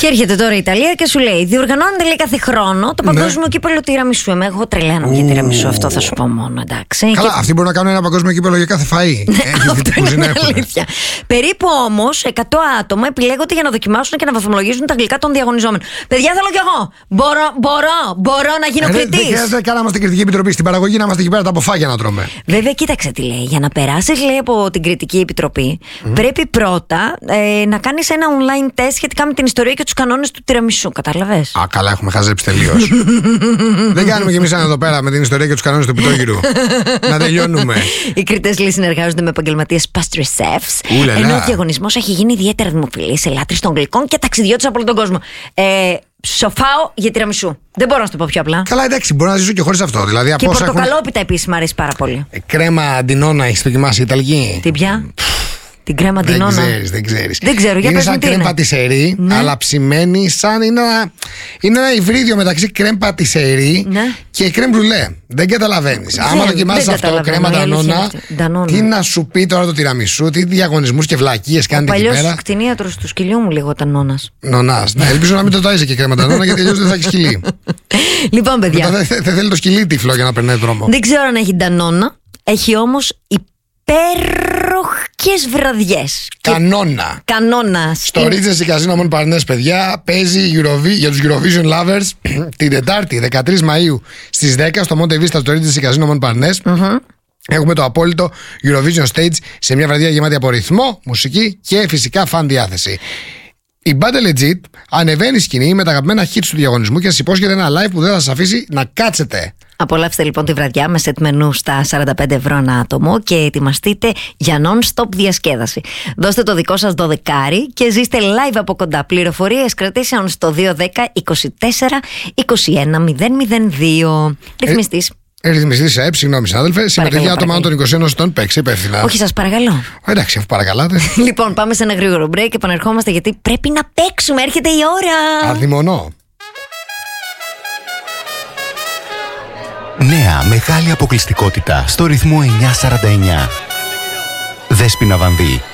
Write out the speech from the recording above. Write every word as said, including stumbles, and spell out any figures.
Και έρχεται τώρα η Ιταλία και σου λέει: διοργανώνεται λέει κάθε χρόνο το παγκόσμιο ναι. κύπελο τυραμισού. Εμένα εγώ τρελαίνομαι για τυραμισού, αυτό θα σου πω μόνο, εντάξει. Καλά, και... αυτοί μπορούν να κάνουν ένα παγκόσμιο κύπελο για κάθε φαΐ. Αυτό είναι αλήθεια. Περίπου όμως εκατό άτομα επιλέγονται για να δοκιμάσουν και να βαθμολογήσουν τα γλυκά των διαγωνιζόμενων. Παιδιά, θέλω κι εγώ. Μπορώ, μπορώ, μπορώ να γίνω κριτής. Δεν χρειάζεται καν να είμαστε κριτική επιτροπή. Στην παραγωγή να είμαστε εκεί πέρα τα αποφάγια να τρώμε. Βέβαια, κοίταξε τι λέει. Για να περάσεις λέει από την κριτική επιτροπή, mm. πρέπει πρώτα ε, να κάνεις ένα online test σχετικά με την ιστορία και τους κανόνες του τυραμισού. Κατάλαβες? Α, καλά, έχουμε χαζέψει τελείως. Δεν κάνουμε κι εμείς ένα εδώ πέρα με την ιστορία και τους κανόνες του πιτόγυρου. Να τελειώνουμε. Οι κριτές λέει συνεργάζονται με επαγγελματίες pastry chefs. Ουλαλά. Ενώ ο διαγωνισμός έχει γίνει ιδιαίτερα δημοφιλής σε λάτρεις των γλυκών και ταξιδιώτες από όλο τον κόσμο. Ε, Σοφάω για τυραμισού. Δεν μπορώ να σου το πω πιο απλά. Καλά, εντάξει, μπορώ να ζήσω και χωρίς αυτό. Δηλαδή, και πορτοκαλόπιτα έχουν... επίσης μου αρέσει πάρα πολύ. Ε, κρέμα αντινόνα έχεις δοκιμάσει η Ιταλική? Τι πια? Την κρέμα αντινόνα. Δεν ξέρεις, δεν ξέρεις. Δεν ξέρω, για είναι πες μου σαν τι κρέμ είναι. πατισερί, ναι. αλλά ψημένη σαν είναι ένα, είναι ένα υβρίδιο μεταξύ κρέμ πατισερί ναι. και κρέμ μπρουλέ. Δεν καταλαβαίνεις. Άμα δοκιμάσεις αυτό, κρέμα ντανόνα, τι να σου πει τώρα το τυραμισού, τι διαγωνισμούς και βλακίες κάνετε εκεί πέρα. Ο παλιός κτηνίατρος του σκυλιού μου λεγόταν Νόνας. Νονάς. Ναι, ελπίζω να μην το ταΐζε και κρέμα ντανόνα γιατί αλλιώς δεν θα έχει σκυλί. Λοιπόν, παιδιά. Δεν θε, θε, θέλει το σκυλί τύφλο για να περνάει δρόμο. Δεν ξέρω αν έχει ντανόνα. Έχει όμως υπέροχες βραδιές. Κανόνα. Κανόνα. Στο Regency Casino Montparnasse, παιδιά, παίζει Eurovi... για τους Eurovision lovers την Τετάρτη δεκατρείς Μαΐου στις δέκα στο Monte Vista στο Regency Casino Montparnasse. Mm-hmm. Έχουμε το απόλυτο Eurovision Stage σε μια βραδιά γεμάτη από ρυθμό, μουσική και φυσικά φαν διάθεση. Η Band Legit ανεβαίνει σκηνή με τα αγαπημένα hits του διαγωνισμού και σας υπόσχεται ένα live που δεν θα σας αφήσει να κάτσετε. Απολαύστε λοιπόν τη βραδιά με σετ μενού στα σαράντα πέντε ευρώ ένα άτομο και ετοιμαστείτε για non-stop διασκέδαση. Δώστε το δικό σας δωδεκάρι και ζήστε live από κοντά. Πληροφορίες κρατήσεων στο δύο δέκα είκοσι τέσσερα είκοσι ένα μηδέν μηδέν δύο. Ρυθμιστής. Ρυθμιστής ΕΕΠ, συγγνώμη συνάδελφε. Συμμετοχή άτομα των είκοσι ενός ετών, παίξει υπεύθυνα. Όχι, σας παρακαλώ. Εντάξει, αφού παρακαλάτε. Λοιπόν, πάμε σε ένα γρήγορο break και επανερχόμαστε γιατί πρέπει να παίξουμε. Έρχεται η ώρα. Αδειμονώ. Νέα μεγάλη αποκλειστικότητα στο ρυθμό εννιακόσια σαράντα εννιά. Δέσποινα Βανδύ,